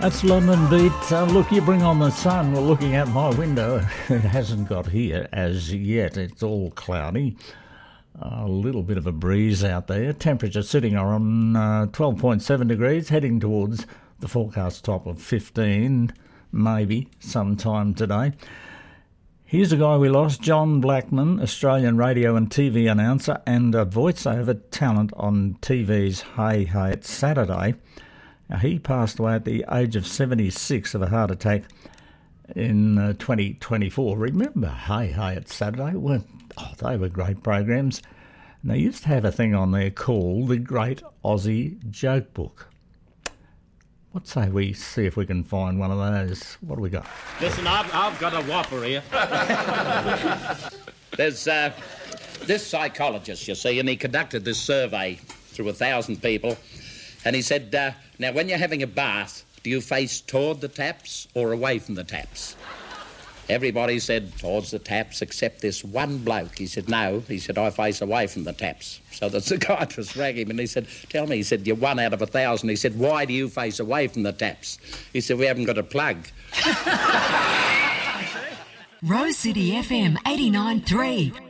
That's London Beat. Look, you bring on the sun. We're looking out my window. It hasn't got here as yet. It's all cloudy. A little bit of a breeze out there. Temperature sitting on 12.7 degrees, heading towards the forecast top of 15, maybe sometime today. Here's a guy we lost, John Blackman, Australian radio and TV announcer and a voiceover talent on TV's Hey Hey It's Saturday. Now, he passed away at the age of 76 of a heart attack in 2024. Remember Hey Hey It's Saturday? They were great programs. And they used to have a thing on there called the Great Aussie Joke Book. What say we see if we can find one of those? What do we got? Listen, I've got a whopper here. There's this psychologist, you see, and he conducted this survey through 1,000 people. And he said, now, when you're having a bath, do you face toward the taps or away from the taps? Everybody said towards the taps except this one bloke. He said, no. He said, I face away from the taps. So the psychiatrist rang him and he said, tell me, he said, you're 1 out of 1,000. He said, why do you face away from the taps? He said, we haven't got a plug. Rose City FM 89.3.